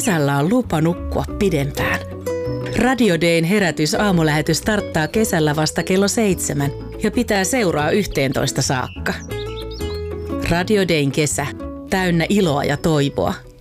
Kesällä on lupa nukkua pidempään. Radio Dayn herätysaamulähetys starttaa kesällä vasta kello 7 ja pitää seuraa 11 saakka. Radio Dayn kesä, täynnä iloa ja toivoa.